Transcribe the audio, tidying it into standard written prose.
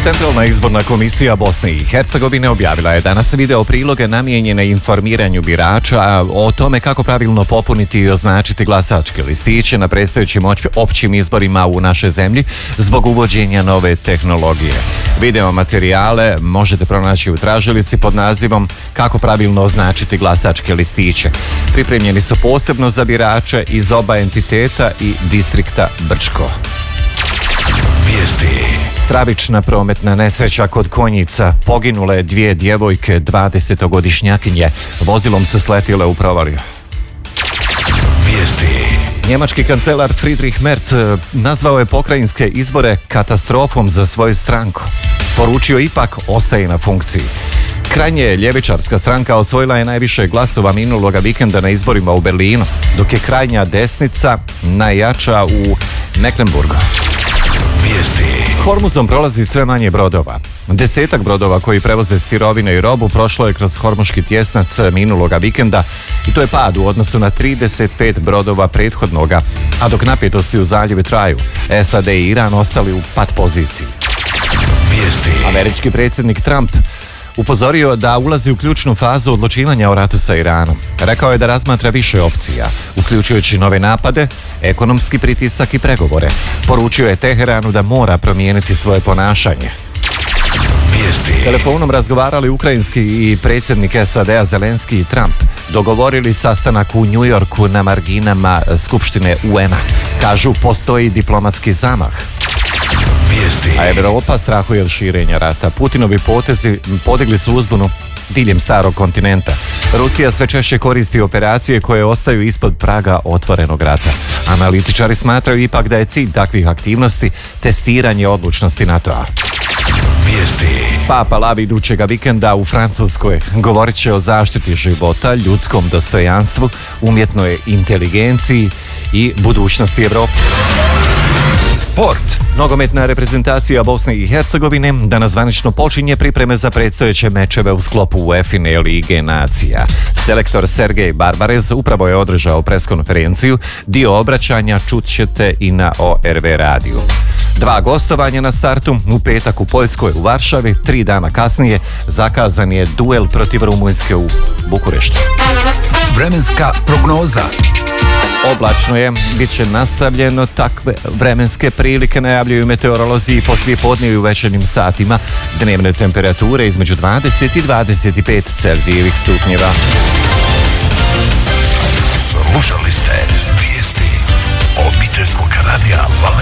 Centralna izborna komisija Bosne i Hercegovine objavila je danas video priloge namijenjene informiranju birača o tome kako pravilno popuniti i označiti glasačke listiće na predstojećim općim izborima u našoj zemlji zbog uvođenja nove tehnologije. Video materijale možete pronaći u tražilici pod nazivom Kako pravilno označiti glasačke listiće. Pripremljeni su posebno za birače iz oba entiteta i distrikta Brčko. Vijesti. Stravična prometna nesreća kod Konjica. Poginule 2 djevojke 20-godišnjakinje. Vozilom su sletile u provaliju. Vijesti. Njemački kancelar Friedrich Merz nazvao je pokrajinske izbore katastrofom za svoju stranku. Poručio ipak ostaje na funkciji. Krajnje ljevičarska stranka osvojila je najviše glasova minuloga vikenda na izborima u Berlinu, dok je krajnja desnica najjača u Mecklenburgu. Vijesti. Hormuzom prolazi sve manje brodova. 10 brodova koji prevoze sirovine i robu prošlo je kroz Hormuški tjesnac minuloga vikenda i to je pad u odnosu na 35 brodova prethodnoga, a dok napetosti u zaljevi traju, SAD i Iran ostali u pat poziciji. Vijesti. Američki predsjednik Trump upozorio da ulazi u ključnu fazu odlučivanja o ratu sa Iranom. Rekao je da razmatra više opcija, uključujući nove napade, ekonomski pritisak i pregovore. Poručio je Teheranu da mora promijeniti svoje ponašanje. Vijesti. Telefonom razgovarali ukrajinski i predsjednik SAD-a Zelenski i Trump. Dogovorili sastanak u New Yorku na marginama Skupštine UN-a. Kažu, postoji diplomatski zamah. Vijesti. A Europa strahuje od širenja rata. Putinovi potezi podigli su uzbunu diljem starog kontinenta. Rusija sve češće koristi operacije koje ostaju ispod praga otvorenog rata. Analitičari smatraju ipak da je cilj takvih aktivnosti testiranje odlučnosti NATO-a. Vijesti. Papa Lav idućega vikenda u Francuskoj govorit će o zaštiti života, ljudskom dostojanstvu, umjetnoj inteligenciji i budućnosti Europe. Sport. Nogometna reprezentacija Bosne i Hercegovine danas zvanično počinje pripreme za predstojeće mečeve u sklopu UEFA Lige nacija. Selektor Sergej Barbarez upravo je održao preskonferenciju. Dio obraćanja čut ćete i na ORV radiju. 2 gostovanja na startu, u petak u Poljskoj u Varšavi, 3 dana kasnije zakazan je duel protiv Rumunjske u Bukureštu. Vremenska prognoza. Oblačno je, bit će nastavljeno, takve vremenske prilike najavljuju meteorolozi i poslijepodne i u večernjim satima. Dnevne temperature između 20 i 25 Celzijevih stupnjeva. Slušali ste vijesti obiteljskog radija Valentina.